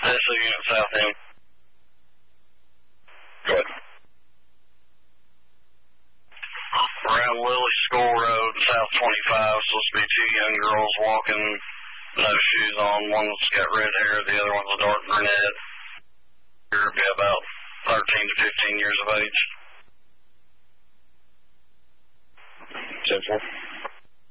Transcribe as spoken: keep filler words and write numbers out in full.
S O unit south end. Go ahead. Around Lily School Road, South twenty-five, supposed to be two young girls walking, no shoes on. One's got red hair, the other one's a dark brunette. They'll be about thirteen to fifteen years of age. ten four.